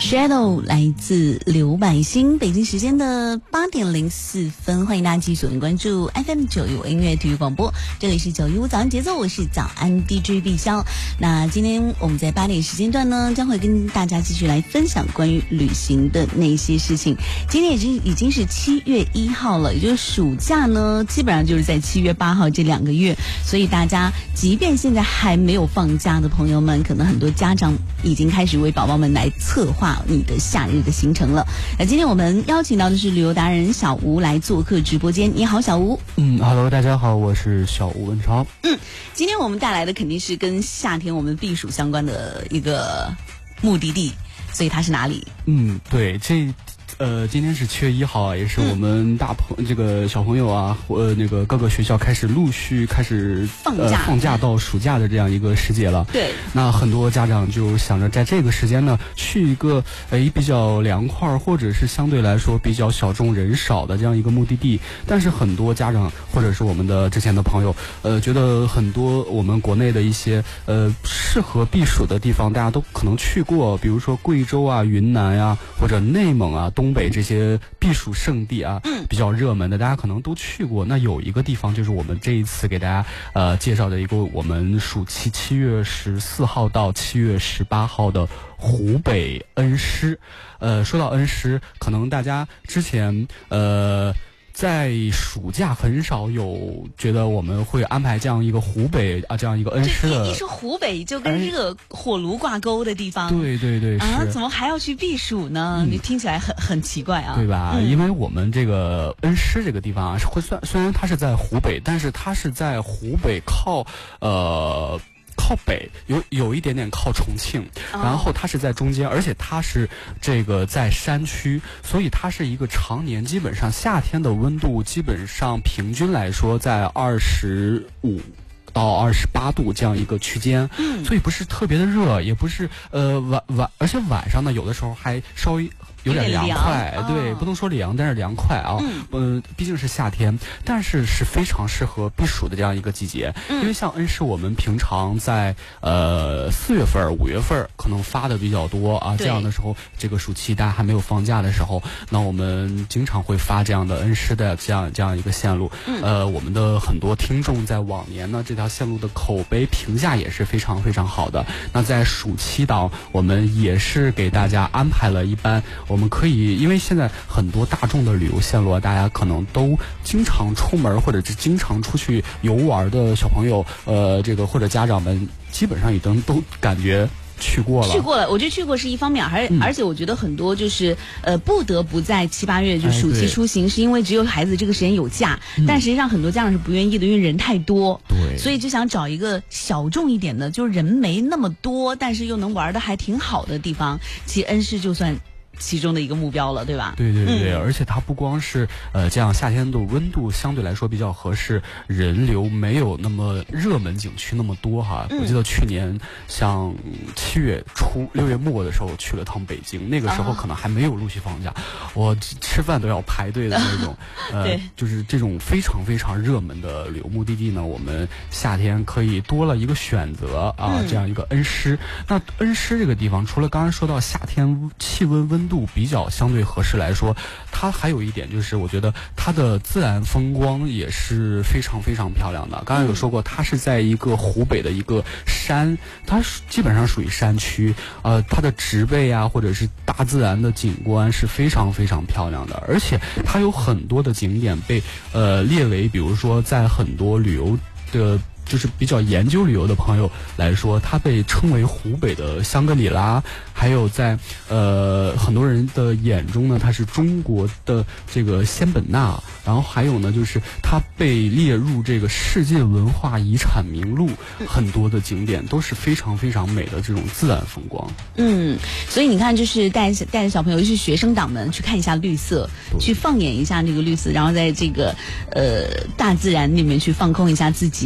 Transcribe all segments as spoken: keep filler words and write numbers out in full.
Shadow 来自刘百欣，北京时间的八点零四分，欢迎大家继续锁定关注 F M 九一五音乐体育广播，这里是九一五早安节奏，我是早安 D J 碧霄。那今天我们在八点时间段呢，将会跟大家继续来分享关于旅行的那些事情。今天已经已经是七月一号了，也就是暑假呢，基本上就是在七月八号这两个月，所以大家即便现在还没有放假的朋友们，可能很多家长已经开始为宝宝们来策划你的夏日的行程了。那今天我们邀请到的是旅游达人小吴来做客直播间。你好，小吴。 嗯 ，Hello， 大家好，我是小吴文超。 嗯，今天我们带来的肯定是跟夏天我们避暑相关的一个目的地，所以它是哪里？ 嗯，对，这。呃，今天是七月一号啊，也是我们大朋、嗯、这个小朋友啊，呃，那个各个学校开始陆续开始放假、 呃、放假到暑假的这样一个时节了。 对， 那很多家长就想着在这个时间呢，去一个诶比较凉快或者是相对来说比较小众人少的这样一个目的地。但是很多家长或者是我们的之前的朋友，呃，觉得很多我们国内的一些呃适合避暑的地方，大家都可能去过，比如说贵州啊、云南啊，或者内蒙啊、东北这些避暑胜地啊， 嗯， 比较热门的，大家可能都去过。那有一个地方就是我们这一次给大家呃介绍的一个我们暑期七月十四号到七月十八号的湖北恩施。呃，说到恩施，可能大家之前呃。在暑假很少有觉得我们会安排这样一个湖北啊，这样一个恩施的。 一说湖北就跟热火炉挂钩的地方， 对对对， 啊，怎么还要去避暑呢？嗯、你听起来很很奇怪啊， 对吧？ 嗯、 因为我们这个恩施这个地方啊，会算虽然它是在湖北，但是它是在湖北靠呃。靠北有有一点点靠重庆，然后它是在中间，而且它是这个在山区，所以它是一个常年基本上夏天的温度基本上平均来说在二十五到二十八度这样一个区间， 嗯， 所以不是特别的热，也不是呃晚晚，而且晚上呢有的时候还稍微有点凉快， 凉对、 哦， 不能说凉，但是凉快啊。 嗯， 呃，毕竟是夏天，但是是非常适合避暑的这样一个季节。 嗯、 因为像恩施，我们平常在呃四月份、五月份可能发的比较多啊，这样的时候，这个暑期大家还没有放假的时候，那我们经常会发这样的恩施的这样这样一个线路。 嗯， 呃，我们的很多听众在往年呢，这条线路的口碑评价也是非常非常好的。那在暑期档，我们也是给大家安排了一班。我们可以，因为现在很多大众的旅游线路，大家可能都经常出门或者是经常出去游玩的小朋友，呃，这个或者家长们，基本上已经都感觉去过了。 去过了，我觉得去过是一方面，而、嗯、而且我觉得很多就是呃不得不在七八月就暑期出行，哎、是因为只有孩子这个时间有假，嗯、但实际上很多家长是不愿意的，因为人太多， 对， 所以就想找一个小众一点的，就是人没那么多，但是又能玩的还挺好的地方。其实恩施就算其中的一个目标了，对吧？ 对对对，嗯、而且它不光是呃这样，夏天的温度相对来说比较合适，人流没有那么热门景区那么多哈。嗯、我记得去年像七月初六月末的时候去了趟北京，那个时候可能还没有陆续放假，啊、我吃饭都要排队的那种。呃，就是这种非常非常热门的旅游目的地呢，我们夏天可以多了一个选择啊，嗯、这样一个恩施。那恩施这个地方，除了刚才说到夏天气温温度比较相对合适来说，它还有一点就是，我觉得它的自然风光也是非常非常漂亮的。刚才有说过，它是在一个湖北的一个山，它基本上属于山区，呃，它的植被啊，或者是大自然的景观是非常非常漂亮的，而且它有很多的景点被呃列为，比如说在很多旅游的。就是比较研究旅游的朋友来说，它被称为湖北的香格里拉，还有在呃很多人的眼中呢，它是中国的这个仙本那，然后还有呢，就是它被列入这个世界文化遗产名录，很多的景点都是非常非常美的这种自然风光。 嗯，所以你看，就是带带着小朋友，就是学生党们去看一下绿色，去放眼一下这个绿色，然后在这个呃大自然里面去放空一下自己，环。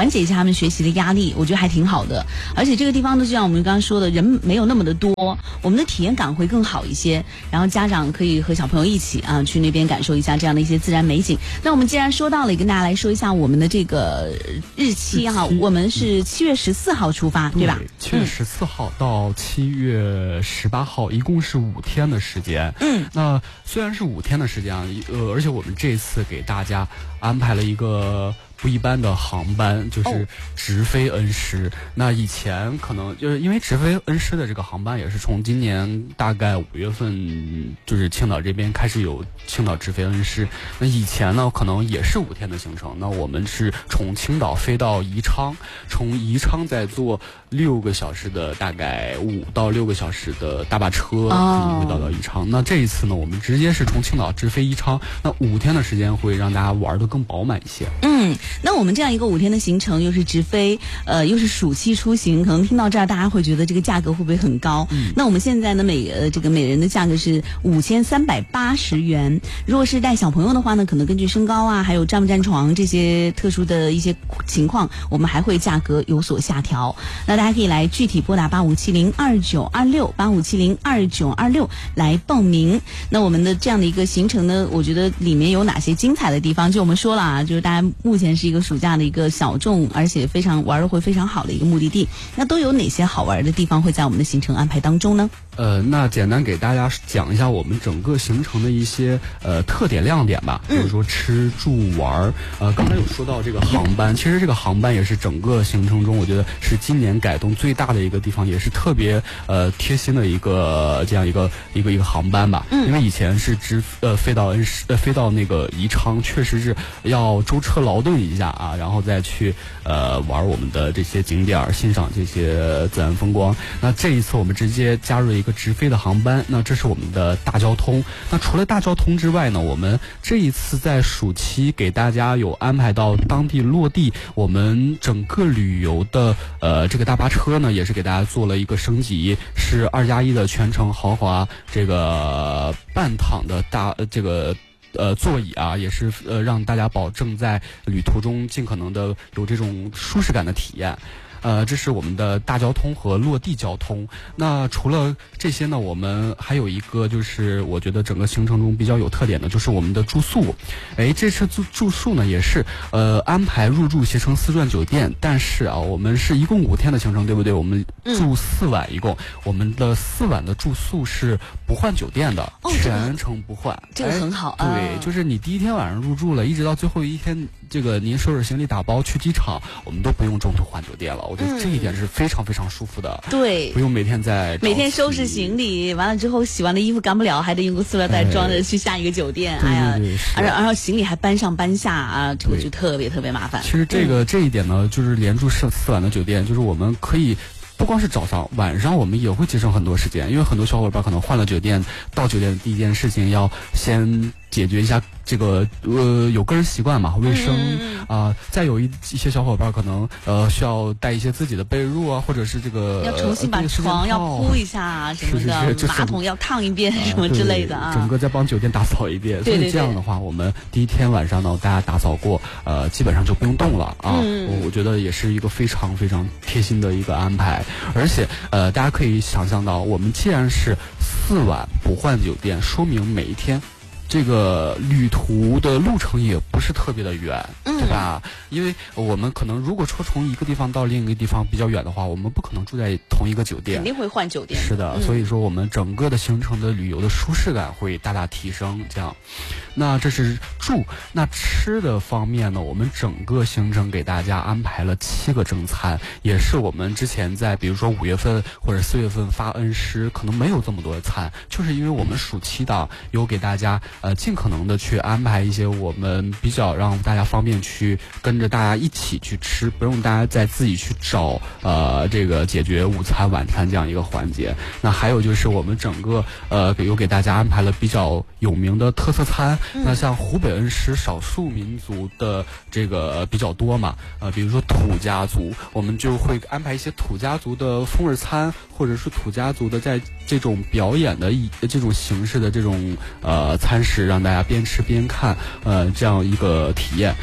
缓解一下他们学习的压力，我觉得还挺好的。而且这个地方呢，就像我们刚刚说的，人没有那么的多，我们的体验感会更好一些。然后家长可以和小朋友一起啊去那边感受一下这样的一些自然美景。那我们既然说到了，也跟大家来说一下我们的这个日期哈，我们是七月十四号出发， 对, 对吧？ 七月十四号到七月十八号，一共是五天的时间。嗯，那虽然是五天的时间啊，呃，而且我们这次给大家安排了一个不一般的航班，就是直飞恩施。哦、那以前可能就是因为直飞恩施的这个航班也是从今年大概五月份，就是青岛这边开始有青岛直飞恩施。那以前呢，可能也是五天的行程。那我们是从青岛飞到宜昌，从宜昌再坐六个小时的大概五到六个小时的大巴车，哦、会到到宜昌。那这一次呢，我们直接是从青岛直飞宜昌。那五天的时间会让大家玩得更饱满一些。 嗯。那我们这样一个五天的行程，又是直飞，呃，又是暑期出行，可能听到这儿大家会觉得这个价格会不会很高？嗯，那我们现在呢，每呃这个每人的价格是五千三百八十元。如果是带小朋友的话呢，可能根据身高啊，还有占不占床这些特殊的一些情况，我们还会价格有所下调。那大家可以来具体拨打八五七零二九二六八五七零二九二六来报名。那我们的这样的一个行程呢，我觉得里面有哪些精彩的地方？就我们说了啊，就是大家目前是一个暑假的一个小众，而且非常玩的会非常好的一个目的地。那都有哪些好玩的地方会在我们的行程安排当中呢？ 呃，那简单给大家讲一下我们整个行程的一些呃特点亮点吧，比如说吃住玩。呃，刚才有说到这个航班，其实这个航班也是整个行程中我觉得是今年改动最大的一个地方，也是特别呃贴心的一个这样一个一个一个航班吧。因为以前是直呃飞到恩施呃飞到那个宜昌，确实是要舟车劳顿一下啊，然后再去呃玩我们的这些景点，欣赏这些自然风光。那这一次我们直接加入了一个直飞的航班，那这是我们的大交通。那除了大交通之外呢，我们这一次在暑期给大家有安排到当地落地，我们整个旅游的呃这个大巴车呢，也是给大家做了一个升级，是二加一的全程豪华这个半躺的大呃这个。呃，座椅啊，也是呃让大家保证在旅途中尽可能的有这种舒适感的体验。呃，这是我们的大交通和落地交通。那除了这些呢，我们还有一个就是我觉得整个行程中比较有特点的，就是我们的住宿。哎，这次住住宿呢也是呃安排入住携程四钻酒店，但是啊，我们是一共五天的行程，对不对？我们住四晚，一共、嗯、我们的四晚的住宿是不换酒店的，哦、全程不换， 这个很好。 哎、对，就是你第一天晚上入住了，一直到最后一天，这个您收拾行李打包去机场，我们都不用中途换酒店了。我觉得这一点是非常非常舒服的， 对， 不用每天在每天收拾行李，完了之后洗完的衣服干不了，还得用个塑料袋装着去下一个酒店。哎呀，而然后行李还搬上搬下啊，这个就特别特别麻烦。 其实这个、嗯、这一点呢，就是连住四四晚的酒店，就是我们可以。不光是早上，晚上我们也会节省很多时间，因为很多小伙伴可能换了酒店，到酒店的第一件事情要先解决一下这个呃有个人习惯嘛，卫生啊、呃，再有一一些小伙伴可能呃需要带一些自己的被褥啊，或者是这个要重新把床要铺一下啊什么的， 是是是马桶要烫一遍、啊、什么之类的啊， 整个再帮酒店打扫一遍。 对对对， 所以这样的话，我们第一天晚上呢，大家打扫过，呃，基本上就不用动了啊。嗯、我, 我觉得也是一个非常非常贴心的一个安排。而且，呃，大家可以想象到，我们既然是四晚不换酒店，说明每一天这个旅途的路程也不是特别的远，对吧？嗯、因为我们可能如果说从一个地方到另一个地方比较远的话，我们不可能住在同一个酒店， 肯定会换酒店。 是的，嗯、所以说我们整个的行程的旅游的舒适感会大大提升。这样，那这是住。那吃的方面呢，我们整个行程给大家安排了七个正餐，也是我们之前在比如说五月份或者四月份发恩施可能没有这么多的餐，就是因为我们暑期档有给大家。呃，尽可能的去安排一些我们比较让大家方便去跟着大家一起去吃，不用大家再自己去找呃这个解决午餐晚餐这样一个环节。那还有就是我们整个呃有给大家安排了比较有名的特色餐。嗯、那像湖北恩施少数民族的这个比较多嘛，呃，比如说土家族，我们就会安排一些土家族的风味餐，或者是土家族的在这种表演的一这种形式的这种呃餐食。是让大家边吃边看，呃，这样一个体验。那除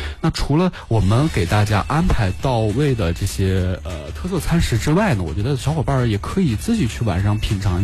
除了我们给大家安排到位的这些呃特色餐食之外呢，我觉得小伙伴儿也可以自己去晚上品尝